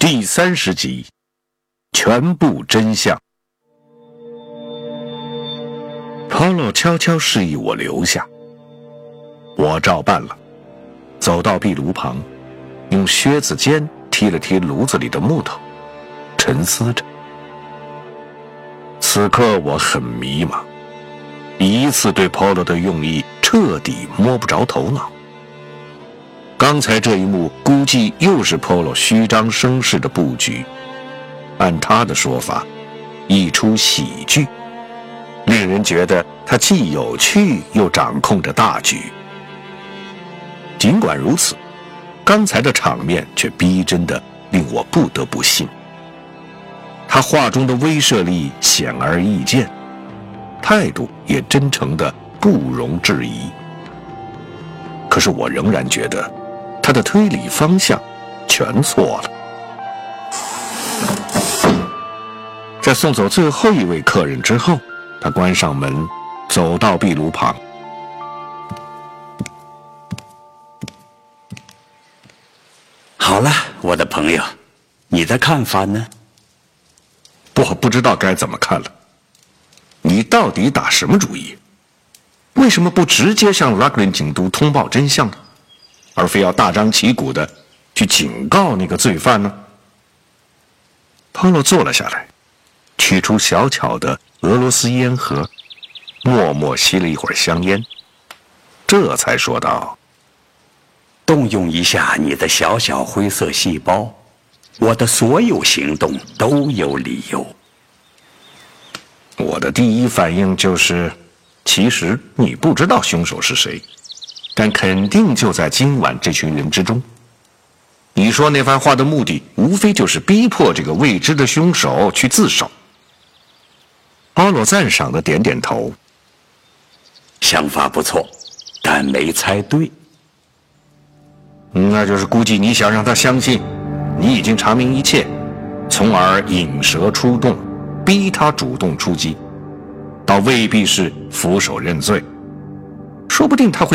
第30集，全部真相。Polo 悄悄示意我留下，我照办了，走到壁炉旁，用靴子尖踢了踢炉子里的木头，沉思着。此刻我很迷茫，第一次对 Polo 的用意彻底摸不着头脑。刚才这一幕估计又是 Polo 虚张声势的布局，按他的说法，一出喜剧，令人觉得他既有趣又掌控着大局。尽管如此，刚才的场面却逼真的令我不得不信。他话中的威慑力显而易见，态度也真诚的不容置疑。可是我仍然觉得他的推理方向全错了。在送走最后一位客人之后，他关上门，走到壁炉旁。 好了，我的朋友，你的看法呢？ 我不知道该怎么看了。你到底打什么主意？为什么不直接向 Raglan 警督通报真相呢？而非要大张旗鼓的去警告那个罪犯呢？Polo 坐了下来，取出小巧的俄罗斯烟盒，默默吸了一会儿香烟，这才说道： 动用一下你的小小灰色细胞，我的所有行动都有理由。 我的第一反应就是，其实你不知道凶手是谁，但肯定就在今晚这群人之中。你说那番话的目的，无非就是逼迫这个未知的凶手去自首。Polo赞赏的点点头， 想法不错，但没猜对。 那就是估计你想让他相信你已经查明一切，从而引蛇出洞，逼他主动出击，倒未必是俯首认罪，说不定他会